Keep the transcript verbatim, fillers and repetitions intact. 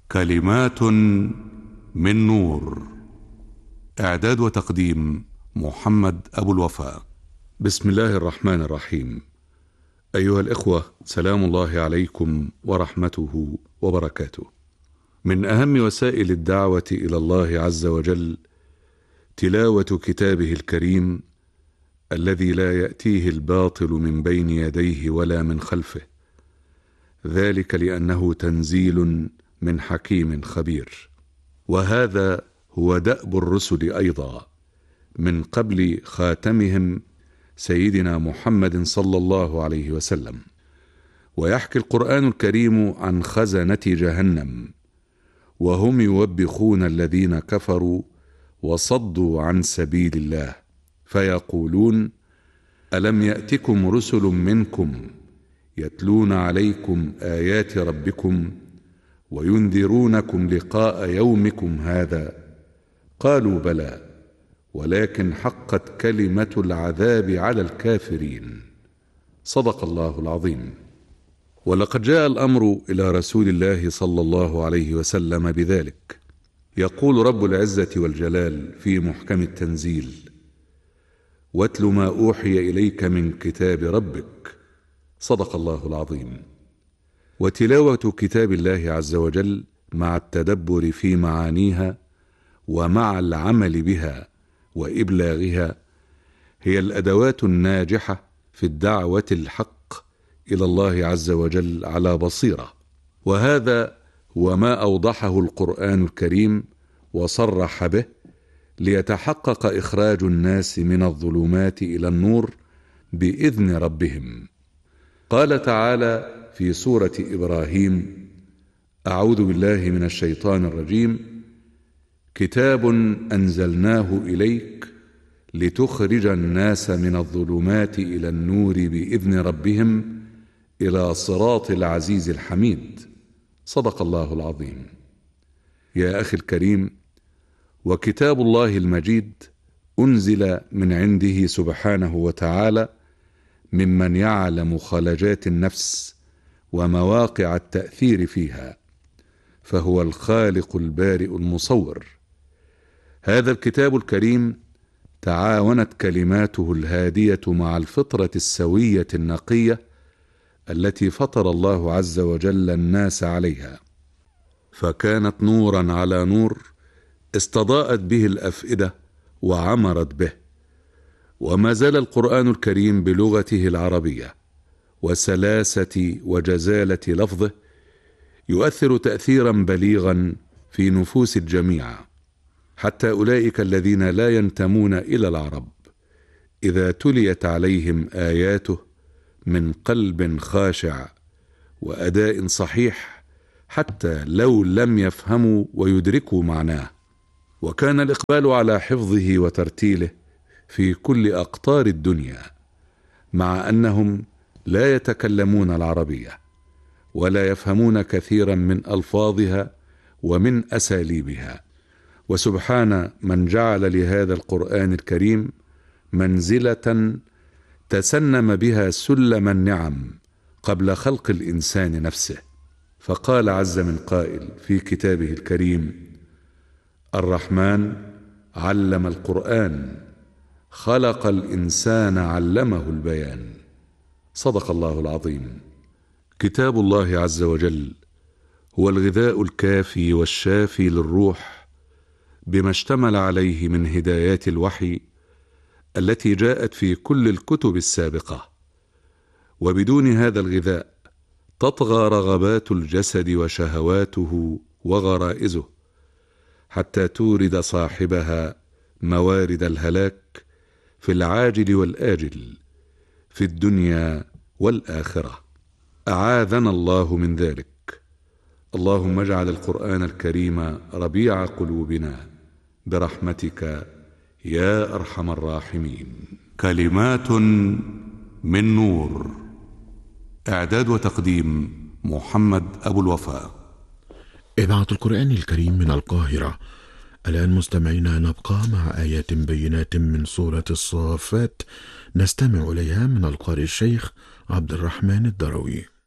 كلمات من نور. إعداد وتقديم محمد أبو الوفاء. بسم الله الرحمن الرحيم. أيها الإخوة، سلام الله عليكم ورحمته وبركاته. من أهم وسائل الدعوة إلى الله عز وجل تلاوة كتابه الكريم الذي لا يأتيه الباطل من بين يديه ولا من خلفه، ذلك لأنه تنزيل من حكيم خبير. وهذا هو دأب الرسل أيضا، من قبل خاتمهم سيدنا محمد صلى الله عليه وسلم. ويحكي القرآن الكريم عن خزنة جهنم، وهم يوبخون الذين كفروا وصدوا عن سبيل الله، فيقولون: ألم يأتكم رسل منكم يتلون عليكم آيات ربكم وينذرونكم لقاء يومكم هذا؟ قالوا: بلى، ولكن حقت كلمة العذاب على الكافرين. صدق الله العظيم. ولقد جاء الأمر إلى رسول الله صلى الله عليه وسلم بذلك. يقول رب العزة والجلال في محكم التنزيل: واتل ما أوحي إليك من كتاب ربك. صدق الله العظيم. وتلاوة كتاب الله عز وجل مع التدبر في معانيها ومع العمل بها وإبلاغها هي الأدوات الناجحة في الدعوة الحق إلى الله عز وجل على بصيرة. وهذا هو ما أوضحه القرآن الكريم وصرح به ليتحقق إخراج الناس من الظلمات إلى النور بإذن ربهم. قال تعالى في سورة إبراهيم: أعوذ بالله من الشيطان الرجيم: كتاب أنزلناه إليك لتخرج الناس من الظلمات إلى النور بإذن ربهم إلى صراط العزيز الحميد. صدق الله العظيم. يا أخي الكريم، وكتاب الله المجيد أنزل من عنده سبحانه وتعالى ممن يعلم خلجات النفس ومواقع التأثير فيها، فهو الخالق البارئ المصور. هذا الكتاب الكريم تعاونت كلماته الهادية مع الفطرة السوية النقية التي فطر الله عز وجل الناس عليها، فكانت نورا على نور استضاءت به الأفئدة وعمرت به. وما زال القرآن الكريم بلغته العربية وسلاسة وجزالة لفظه يؤثر تأثيرا بليغا في نفوس الجميع، حتى أولئك الذين لا ينتمون إلى العرب إذا تليت عليهم آياته من قلب خاشع وأداء صحيح، حتى لو لم يفهموا ويدركوا معناه. وكان الإقبال على حفظه وترتيله في كل أقطار الدنيا، مع أنهم لا يتكلمون العربية ولا يفهمون كثيرا من ألفاظها ومن أساليبها. وسبحان من جعل لهذا القرآن الكريم منزلة تسنم بها سلم النعم قبل خلق الإنسان نفسه. فقال عز من قائل في كتابه الكريم: الرحمن علم القرآن خلق الإنسان علمه البيان. صدق الله العظيم. كتاب الله عز وجل هو الغذاء الكافي والشافي للروح بما اشتمل عليه من هدايات الوحي التي جاءت في كل الكتب السابقة. وبدون هذا الغذاء تطغى رغبات الجسد وشهواته وغرائزه، حتى تورد صاحبها موارد الهلاك في العاجل والآجل، في الدنيا والآخرة. أعاذنا الله من ذلك. اللهم اجعل القرآن الكريم ربيع قلوبنا برحمتك يا أرحم الراحمين. كلمات من نور. إعداد وتقديم محمد أبو الوفاء. إذاعة القرآن الكريم من القاهرة. الآن مستمعينا نبقى مع آيات بينات من سورة الصافات نستمع إليها من القارئ الشيخ عبد الرحمن الدروي.